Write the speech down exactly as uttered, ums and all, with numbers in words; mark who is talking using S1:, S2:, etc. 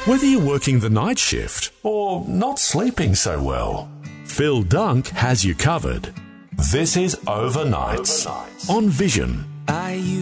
S1: Whether you're working the night shift
S2: Or not sleeping so well,
S1: Phil Dunk has you covered.
S2: this is Overnights
S1: On Vision.
S3: I